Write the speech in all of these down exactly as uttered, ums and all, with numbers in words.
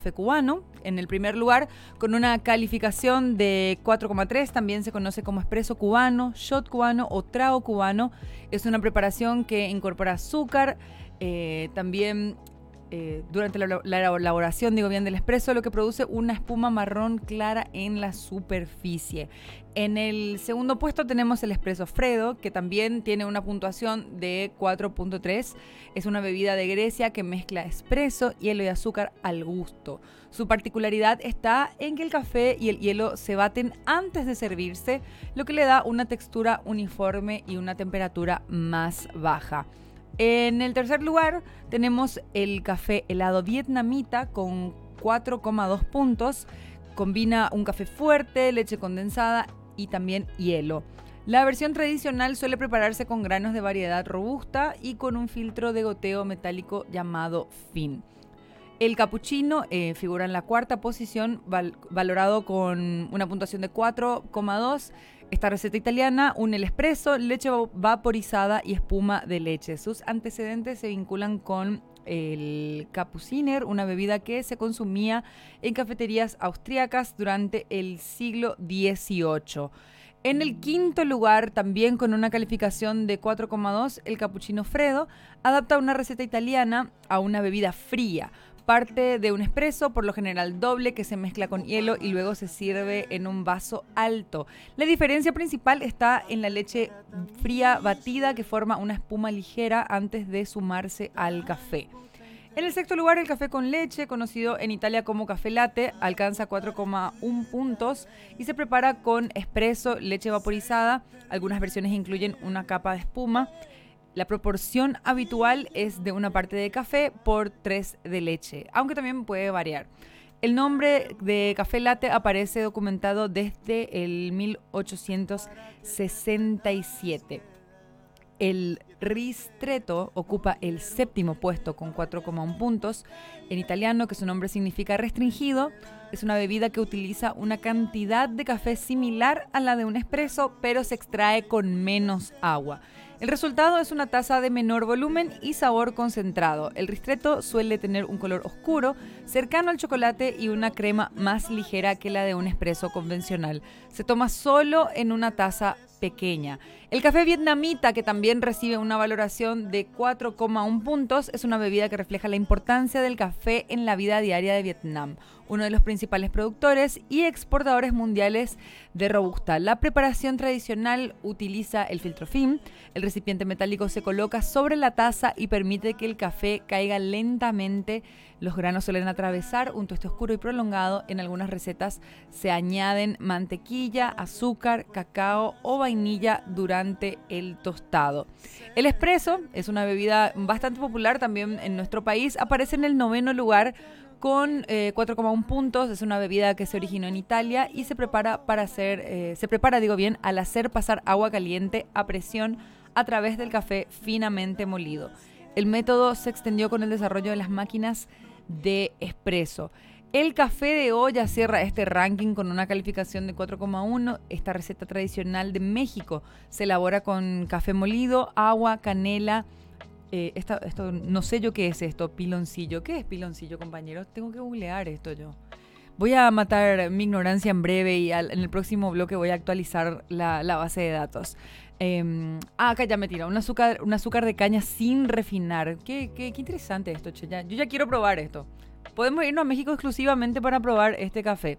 café cubano. En el primer lugar, con una calificación de cuatro coma tres, también se conoce como espresso cubano, shot cubano o trago cubano. Es una preparación que incorpora azúcar, eh, también eh, durante la, la elaboración, digo bien, del espresso, lo que produce una espuma marrón clara en la superficie. En el segundo puesto tenemos el espresso freddo, que también tiene una puntuación de cuatro punto tres. Es una bebida de Grecia que mezcla espresso, hielo y azúcar al gusto. Su particularidad está en que el café y el hielo se baten antes de servirse, lo que le da una textura uniforme y una temperatura más baja. En el tercer lugar tenemos el café helado vietnamita con cuatro coma dos puntos. Combina un café fuerte, leche condensada y también hielo. La versión tradicional suele prepararse con granos de variedad robusta y con un filtro de goteo metálico llamado fin. El cappuccino eh, figura en la cuarta posición, val- valorado con una puntuación de cuatro coma dos. Esta receta italiana une el espresso, leche vaporizada y espuma de leche. Sus antecedentes se vinculan con el Kapuziner, una bebida que se consumía en cafeterías austríacas durante el siglo dieciocho. En el quinto lugar, también con una calificación de cuatro coma dos, el cappuccino freddo adapta una receta italiana a una bebida fría. Parte de un espresso, por lo general doble, que se mezcla con hielo y luego se sirve en un vaso alto. La diferencia principal está en la leche fría batida, que forma una espuma ligera antes de sumarse al café. En el sexto lugar, el café con leche, conocido en Italia como café latte, alcanza cuatro coma uno puntos y se prepara con espresso, leche vaporizada. Algunas versiones incluyen una capa de espuma. La proporción habitual es de una parte de café por tres de leche, aunque también puede variar. El nombre de café latte aparece documentado desde el mil ochocientos sesenta y siete. El ristretto ocupa el séptimo puesto con cuatro coma uno puntos. En italiano, que su nombre significa restringido, es una bebida que utiliza una cantidad de café similar a la de un espresso, pero se extrae con menos agua. El resultado es una taza de menor volumen y sabor concentrado. El ristretto suele tener un color oscuro, cercano al chocolate y una crema más ligera que la de un espresso convencional. Se toma solo en una taza pequeña. El café vietnamita, que también recibe una valoración de cuatro coma uno puntos, es una bebida que refleja la importancia del café en la vida diaria de Vietnam, uno de los principales productores y exportadores mundiales de robusta. La preparación tradicional utiliza el filtro fin. El recipiente metálico se coloca sobre la taza y permite que el café caiga lentamente. Los granos suelen atravesar un tueste oscuro y prolongado. En algunas recetas se añaden mantequilla, azúcar, cacao o vainilla durante el tostado. El espresso es una bebida bastante popular también en nuestro país. Aparece en el noveno lugar con eh, cuatro coma uno puntos. Es una bebida que se originó en Italia y se prepara para hacer, eh, se prepara, digo bien, al hacer pasar agua caliente a presión a través del café finamente molido. El método se extendió con el desarrollo de las máquinas de espresso. El café de olla cierra este ranking con una calificación de cuatro coma uno. Esta receta tradicional de México se elabora con café molido, agua, canela. Eh, esta, esto, no sé yo qué es esto, piloncillo. ¿Qué es piloncillo, compañeros? Tengo que googlear esto yo. Voy a matar mi ignorancia en breve y al, en el próximo bloque voy a actualizar la, la base de datos. Eh, ah, acá ya me tira. Un azúcar, un azúcar de caña sin refinar. Qué, qué, qué interesante esto, che. Ya, yo ya quiero probar esto. Podemos irnos a México exclusivamente para probar este café.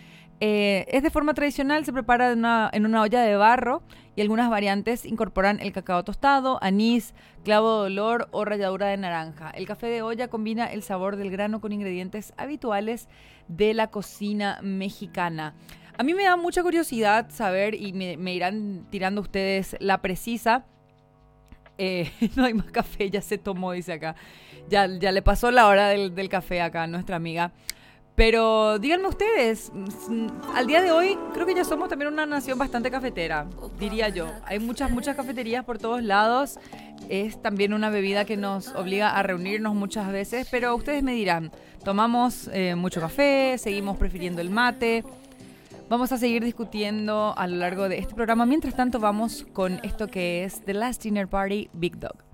Eh, es de forma tradicional, se prepara en una, en una olla de barro y algunas variantes incorporan el cacao tostado, anís, clavo de olor o ralladura de naranja. El café de olla combina el sabor del grano con ingredientes habituales de la cocina mexicana. A mí me da mucha curiosidad saber, y me, me irán tirando ustedes la precisa. Eh, no hay más café, ya se tomó, dice acá. Ya, ya le pasó la hora del, del café acá a nuestra amiga. Pero díganme ustedes, al día de hoy creo que ya somos también una nación bastante cafetera, diría yo. Hay muchas, muchas cafeterías por todos lados. Es también una bebida que nos obliga a reunirnos muchas veces, pero ustedes me dirán, tomamos eh, mucho café, seguimos prefiriendo el mate. Vamos a seguir discutiendo a lo largo de este programa. Mientras tanto, vamos con esto que es The Last Dinner Party, Big Dog.